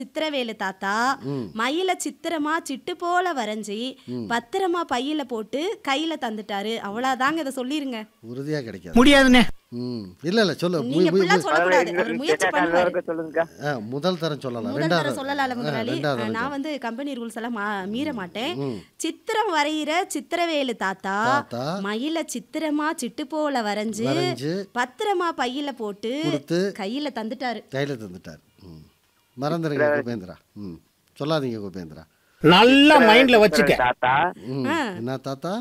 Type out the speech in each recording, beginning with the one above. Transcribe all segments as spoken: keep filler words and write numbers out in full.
சித்திரவேலு தாத்தா ம் மயில சித்திரமா சிட்டு போல வரைஞ்சி ம் பத்திரமா பையில போட்டு கையில தந்துட்டாரு. அவ்வளவுதாங்க, இதை சொல்லிருங்க. உறுதியாக கிடைக்காது. முடியாதுண்ணே. ம் இல்லை இல்லை சொல்லு மு- நீங்க மு- இப்படிலாம் மு- சொல்லக்கூடாது. அவர் முயற்சி பண்ணுவாரு. சொல்லுங்க. ஆ, முதல் தரம் சொல்லலாம். முதல் தர ரெண்டாவது சொல்லலால ஆ, முதலாளி. ரெண்டாவது அஹ், தரம் நான் சொல்லு. வந்து கம்பெனி ரூல்ஸ் எல்லாம் மா- மீற மாட்டேன். ம் சித்திரம் வரைகிற சித்திரவேலு தாத்தா தாத்தா மயில சித்திரமா சிட்டு போல வரைஞ்சு வரைஞ்சு பத்திரமா பையில போட்டு கொடுத்து கையில தந்துட்டாரு. கையில் தந்துட்டார். ம் மறந்துடுங்க குபேந்திரா. ம் சொல்லாதீங்க குபேந்திரா. நல்லா மைண்ட்ல வச்சுக்க. தாத்தா ம் ஆ. என்ன தாத்தா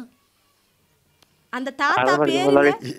அந்த தாத்தா அதான் பேருங்க முதலாளி.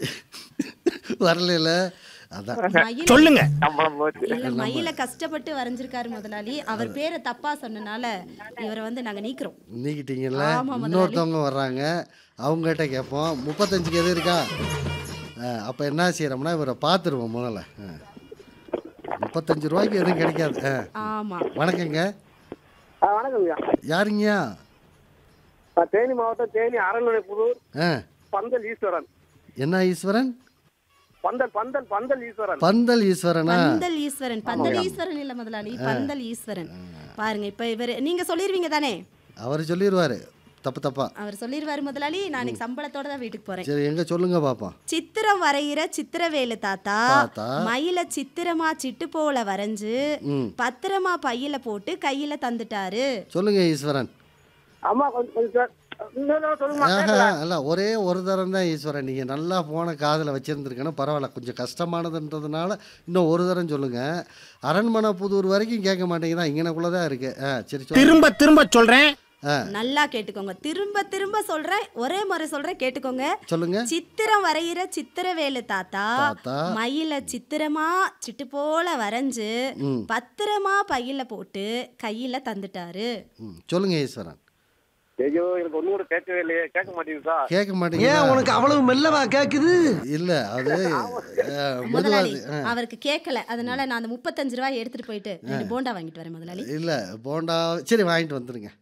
வரல அதான் மயில சொல்லுங்க. சம்பளம் போச்சு. இல்ல மயில கஷ்டப்பட்டு வரைஞ்சிருக்காரு முதலாளி. அவர் பேரை தப்பா சொன்னனால இவரை வந்து நாங்க நீக்கிறோம். நீக்கிட்டீங்கல்ல. ஆமா முதலாளி. இன்னொருத்தவங்க வர்றாங்க, அவங்ககிட்ட கேட்போம். முப்பத்தஞ்சுக்கு எது இருக்கா? அப்போ என்ன செய்கிறோம்னா இவரை பார்த்துருவோம் முதல்ல. ஆ. முப்பத்தஞ்சு ரூபாய்க்கு எதுவும் கிடைக்காது. ஆ. ஆமா வணக்கங்க. ஆ வணக்கம்யா. யாருங்கய்யா? நான் தேனி மாவட்டம் தேனி அரண்மனை புதூர் ஆ பந்தல் ஈஸ்வரன். என்ன ஈஸ்வரன்? பந்தல் பந்தல் பந்தல் ஈஸ்வரன். பந்தல் ஈஸ்வரனா? பந்தல் ஈஸ்வரன். பந்தல் ஈஸ்வரன் இல்ல முதலாளி, பந்தல் ஈஸ்வரன். பாருங்க, இப்ப இவர் நீங்க சொல்லிருவீங்க தானே? அவர் சொல்லிடுவாரு தப்பு தப்பா. அவர் சொல்லிருவாரு முதலாளி. நான் இன்னைக்கு சம்பளத்தோட தான் வீட்டுக்கு போறேன். சரி எங்க சொல்லுங்க பாப்போம். சித்திரம் வரைகிற சித்திரவேலு தாத்தா தாத்தா. மயில சித்திரமா சிட்டு போல வரைஞ்சு ம் பத்திரமா பையில போட்டு கையில தந்துட்டாரு. சொல்லுங்க ஈஸ்வரன். அம்மா கொஞ்சம் கொஞ்சம் இன்னொரு சொல்லுமா ஆஹா கேட்கல. அல்ல, ஒரே ஒரு தரம் தான் ஈஸ்வரன். நீங்கள் நல்லா போன காதில் வச்சுருந்துருக்கணும். பரவாயில்ல, கொஞ்சம் கஷ்டமானதுன்றதுனால இன்னும் ஒரு தரம் சொல்லுங்கள். அரண்மனை புதூர் வரைக்கும் கேட்க மாட்டேங்குதா? இங்கனக்குள்ளே தான் இருக்குது. ஆ சரி சொல்லு. திரும்ப திரும்ப சொல்றேன். ஆ நல்லா கேட்டுக்கோங்க. திரும்ப திரும்ப சொல்றேன், ஒரே முறை சொல்றேன், கேட்டுக்கோங்க. சொல்லுங்க. சித்திரம் வரைகிற சித்திரவேலு தாத்தா தாத்தா. மயில சித்திரமா சிட்டு போல வரைஞ்சு ம் பத்திரமா பையில போட்டு கையில தந்துட்டாரு. ம் சொல்லுங்க ஈஸ்வரன். ஐயோ எனக்கு ஒண்ணு கூட கேட்கவே இல்லையே. கேட்க மாட்டேங்குதா? கேட்க மாட்டேங்குதா? ஏன் உனக்கு அவ்வளவு மெல்லவா கேக்குது? இல்லை அது முதலாளி மெதுவாக. அவருக்கு கேட்கல, அதனால நான் அந்த முப்பத்தஞ்சு ரூபாய் எடுத்துட்டு போயிட்டு ரெண்டு போண்டா வாங்கிட்டு வரேன் முதலாளி. இல்லை போண்டா சரி வாங்கிட்டு வந்துடுங்க.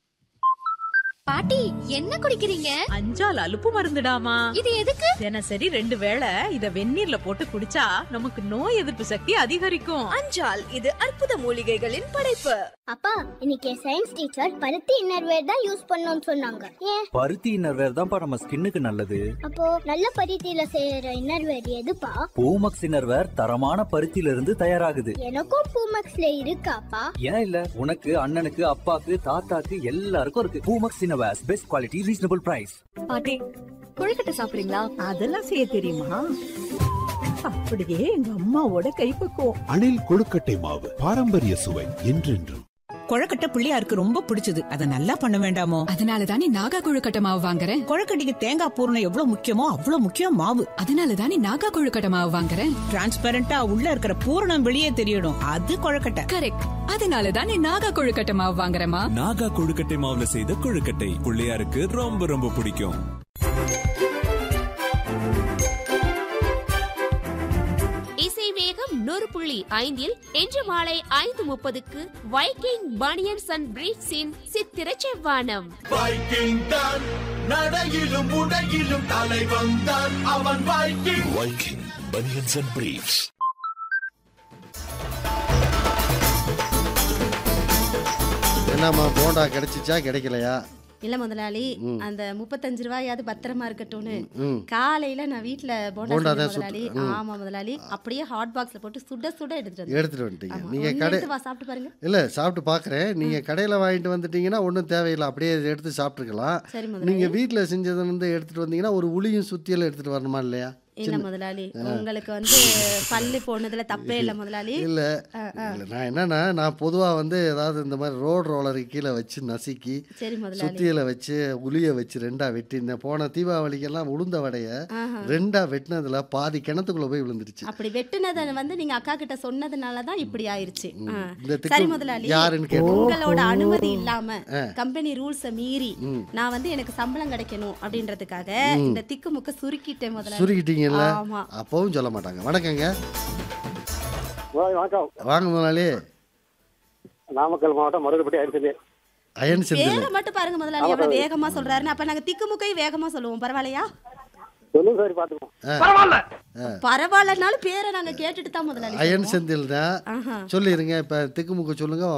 பாட்டி என்ன குடிக்கிறீங்க? அஞ்சால் அலுப்பு மருந்துடாமா. இது எதுக்கு? தினசரி ரெண்டு வேளை இத வெந்நீர்ல போட்டு குடிச்சா நமக்கு நோய் எதிர்ப்பு சக்தி அதிகரிக்கும். அஞ்சால் இது அற்புத மூலிகைகளின் படைப்பு. அப்பா இன்னைக்கு சயின்ஸ் டீச்சர் பருத்தி இன்னர்வேர் தான் யூஸ் பண்ணணும்னு சொன்னாங்க. ஏன்? பருத்தி இன்னர்வேர் தான்ப்பா நம்ம ஸ்கின்னுக்கு நல்லது. அப்போ நல்ல பருத்தியில செய்யற இன்னர்வேர் எதுப்பா? பூமக்ஸ் இன்னர்வேர் தரமான பருத்தியில இருந்து தயாராகுது. எனக்கும் பூமக்ஸ்ல இருக்காப்பா? ஏன் இல்ல, உனக்கு அண்ணனுக்கு அப்பாக்கு தாத்தாக்கு எல்லாருக்கும் இருக்கு. Poomex innerwear best quality reasonable price. பாட்டி கொழுக்கட்டை சாப்பிடுறீங்களா? அதெல்லாம் செய்ய தெரியுமா? அப்படியே எங்க அம்மாவோட கைப்பக்குவம். அணில் கொழுக்கட்டை மாவு பாரம்பரிய சுவை என்றென்றும். கொழக்கட்டை பிள்ளையாருக்கு ரொம்ப பிடிச்சது. அத நல்லா பண்ண வேண்டாமோ? அதனால தானே நாகா கொழுக்கட்டை மாவு வாங்குறேன். கொழக்கட்டைக்கு தேங்காய் பூரணம் எவ்வளவு முக்கியமோ அவ்வளவு முக்கியம் மாவு. அதனால தானே நாகா கொழுக்கட்டை மாவு வாங்குறேன். டிரான்ஸ்பரண்டா உள்ள இருக்கிற பூரணம் வெளியே தெரியணும். அது கொழக்கட்டை. கரெக்ட். அதனால தானே நாகா கொழுக்கட்டை மாவு வாங்குறேமா. நாகா கொழுக்கட்டை மாவுல செய்த கொழுக்கட்டை பிள்ளையாருக்கு ரொம்ப ரொம்ப பிடிக்கும். இசை வேகம் நூறு புள்ளி ஐந்தில் இன்று மாலை ஐந்து முப்பதுக்கு வைக்கிங் பனியன்ஸ் அண்ட் பிரீஃப்ஸின் சித்திர செவ்வானம். வைக்கிங் தான் நடையிலும் உடையிலும் தலைவன் தான் அவன். Viking Viking banians and briefs. என்னம்மா போண்டா கிடைச்சிச்சா கிடைக்கலையா? இல்ல முதலாளி, ம். அந்த முப்பத்தஞ்சு ரூபாயாவது பத்திரமா இருக்கட்டும்னு ம் காலையில நான் வீட்டுல போண்டா போண்டா செஞ்சேன் தான் முதலாளி. சுட்டு- ம். ஆமா முதலாளி, அப்படியே ஹாட் பாக்ஸ்ல போட்டு சுட சுட எடுத்துட்டு வந்தேன். எடுத்துட்டு வந்துட்டீங்க. ஆமா. நீங்கள் ஒண்ணு கடை எடுத்து வா, சாப்பிட்டு பாருங்க. இல்லை சாப்பிட்டு பார்க்குறேன். நீங்கள் கடையில் வாங்கிட்டு வந்துட்டீங்கன்னா ஒன்றும் தேவையில்லை, அப்படியே இதை எடுத்து சாப்பிட்ருக்கலாம். சரி முதலாளி. நீங்கள் வீட்டில் செஞ்சது வந்து எடுத்துகிட்டு வந்தீங்கன்னா ஒரு உளியும் சுத்தியெல்லாம் எடுத்துகிட்டு வரணுமா இல்லையா? இல்ல முதலாளி, உங்களுக்கு வந்து பல்லு போனதுல தப்பே இல்ல முதலாளி. இல்லை இல்லை நான் என்னன்னா நான் பொதுவாக வந்து ஏதாவது இந்த மாதிரி ரோடு ரோலருக்கு கீழே வச்சு நசுக்கி சரி முதலாளி. சுத்தியில் வச்சு உளியை வச்சு ரெண்டா வெட்டி இந்த போன தீபாவளிக்கெல்லாம் உளுந்த வடைய ஆஹா. ரெண்டா வெட்டினதுல பாதி கிணத்துக்குள்ளே போய் விழுந்துருச்சு. அப்படி வெட்டுனதை வந்து நீங்க அக்கா கிட்ட சொன்னதுனால தான் இப்படி ஆயிருச்சு. ஆ. இந்த சரி திக்கு முதலாளி, யாருன்னு கேட்டோம். உங்களோட அனுமதி இல்லாம கம்பெனி ரூல்ஸ மீறி நான் வந்து எனக்கு சம்பளம் கிடைக்கணும் அப்படின்றதுக்காக இந்த திக்கு முக்க சுருக்கிட்டேன் முதலாளி. சுருக்கிட்டீங்கல்ல? ஆமா. அப்பவும் சொல்ல மாட்டாங்க. வணக்கங்க. வணக்கம். வாங்க முதலாளி. நாமக்கல் மாவட்டம் மருதுப்பட்டி அரிசி. அயன் செந்தில். பேரை மட்டும் பாருங்க முதலாளி, எவ்வளவு வேகமா சொல்றாருன்னு. அப்ப நாங்க திக்கு முக்கை வேகமா சொல்லுவோம். பரவாயில்லையா? சொல்லுங்க சரி பாத்துக்கோம். பரவாயில்ல. பரவாயில்லனாலும் பேரை நாங்க கேட்டுட்டு தான் முதலாளி அயன் சொல்லுவோம். செந்தில் தான். ஆஹா. சொல்லிருங்க. இப்ப திக்குமுக்கு சொல்லுங்க.